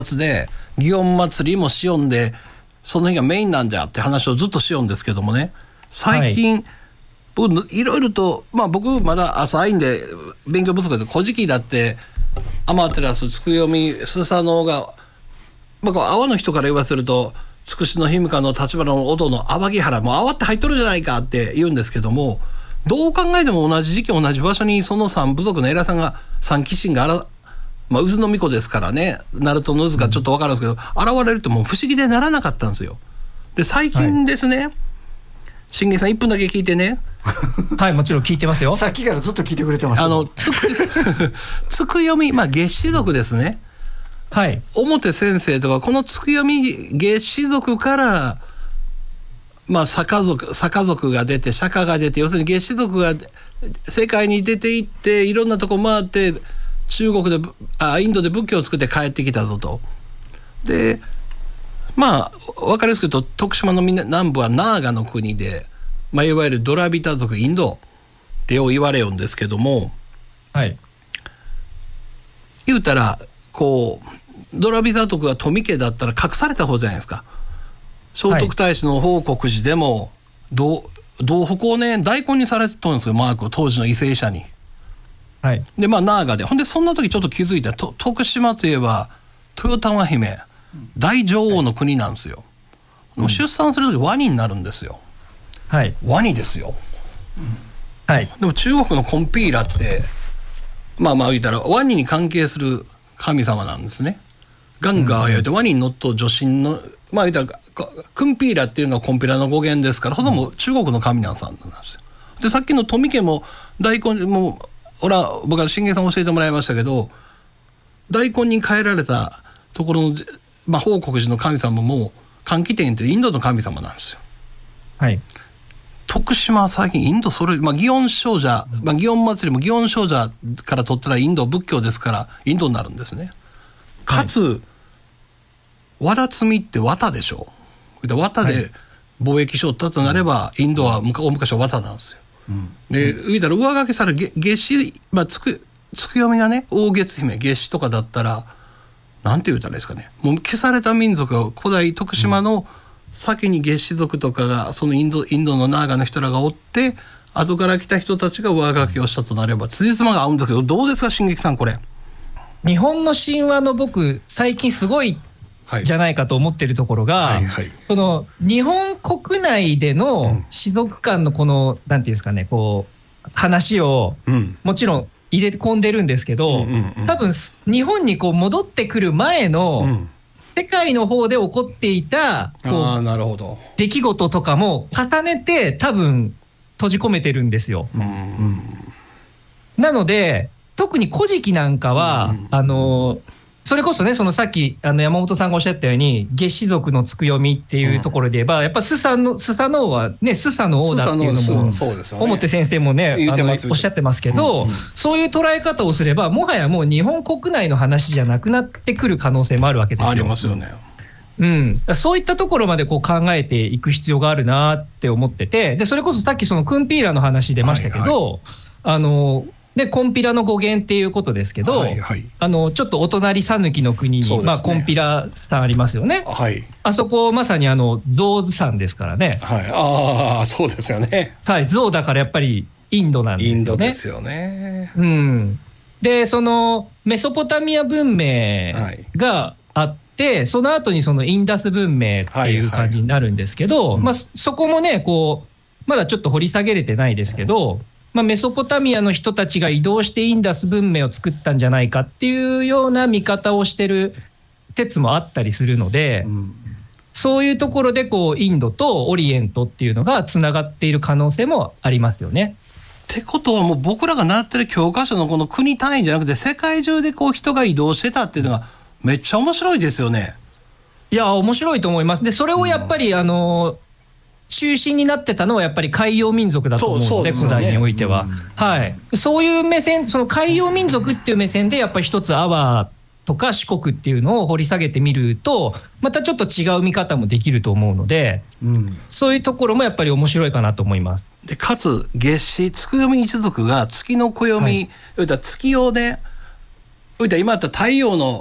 で祇園祭りもしよんで、その日がメインなんじゃって話をずっとしよんですけどもね、最近、僕いろいろと、僕まだ浅いんで勉強不足で、古事記だってアマテラス、つくよみ、スサノオが、阿波の人から言わせると、つくしの氷川の立花の小戸の淡木原も阿波って入っとるじゃないかって言うんですけども、どう考えても同じ時期同じ場所にその三部族の偉さんが、三鬼神が渦の巫女ですからね、鳴門の渦がちょっと分かるんですけど、現れるともう不思議でならなかったんですよ。で最近ですね、信玄さん1分だけ聞いてね。 はい、もちろん聞いてますよ。 さっきからずっと聞いてくれてます。 つくよみ、月氏族ですね。 はい。 表先生とかこのつくよみ月氏族から、坂族が出て、釈迦が出て、要するに月氏族が世界に出ていって、いろんなとこ回って中国でインドで仏教を作って帰ってきたぞと。で分かりやすく言うと、徳島の南部はナーガの国で、いわゆるドラビタ族インドってよう言われようんですけども、 はい、 言うたらドラビタ族が富家だったら隠された方じゃないですか。聖徳太子の報国寺でも銅鉾をね大根にされてたんですよ、マークを、当時の為政者に。 はい、 でナーガで、ほんでそんな時ちょっと気づいた。徳島といえば豊玉姫大女王の国なんですよ。出産する時ワニになるんですよ。 はい、 ワニですよ。 はい、 でも中国のコンピーラって言ったらワニに関係する神様なんですね。ガンガー言うて、ワニに乗っと女神の言ったらクンピーラっていうのはコンピラの語源ですから、ほとんど中国の神さんなんですよ。でさっきの富家も大根も僕は信玄さん教えてもらいましたけど、大根に変えられたところの、報国寺の神様も桓鬼天ってインドの神様なんですよ。 はい、 徳島は最近インド祇園精舎、祇園祭りも祇園精舎から取ったらインド仏教ですからインドになるんですね。かつ、和田摘みって綿でしょ。綿で貿易しよったとなれば、インドは大昔は綿なんですよ。で上書きされる月氏、つくよみがね、大月姫月氏とかだったらなんて言うたらいいですかね、もう消された民族が古代徳島の先に月氏族とかが、そのインドのナーガの人らがおって、後から来た人たちが上書きをしたとなれば辻褄が合うんですけど、どうですか進撃さん、これ。 日本の神話の僕最近すごいじゃないかと思ってるところが、その日本国内での士族間のこのなんていうんですかね、話をもちろん入れ込んでるんですけど、多分日本に戻ってくる前の世界の方で起こっていた出来事とかも重ねて多分閉じ込めてるんですよ。なので特に古事記なんかはそれこそね、そのさっき山本さんがおっしゃったように月氏族のつくよみっていうところで言えば、やっぱスサノオはね、スサの王だっていうのも表先生もねおっしゃってますけど、そういう捉え方をすればもはやもう日本国内の話じゃなくなってくる可能性もあるわけですよ。 ありますよね。 そういったところまで考えていく必要があるなって思ってて、でそれこそさっきそのクンピーラの話出ましたけど、でコンピラの語源っていうことですけど、ちょっとお隣讃岐の国に、コンピラさんありますよね。あそこまさに象さんですからね。 そうですよね。 象だからやっぱりインドなんですよね。 インドですよね。 でそのメソポタミア文明があって、その後にそのインダス文明っていう感じになるんですけど、そこもねまだちょっと掘り下げれてないですけど、メソポタミアの人たちが移動してインダス文明を作ったんじゃないかっていうような見方をしてる説もあったりするので、そういうところでインドとオリエントっていうのがつながっている可能性もありますよね。 ってことはもう僕らが習ってる教科書のこの国単位じゃなくて世界中で人が移動してたっていうのがめっちゃ面白いですよね。 いや面白いと思います。でそれをやっぱり中心になってたのはやっぱり海洋民族だと思うので、古代においては、そういう目線、その海洋民族っていう目線でやっぱり一つ阿波とか四国っていうのを掘り下げてみるとまたちょっと違う見方もできると思うので、そういうところもやっぱり面白いかなと思います。 でかつ月氏つくよみ一族が月の暦、月をね、今やったら太陽の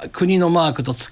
国のマークと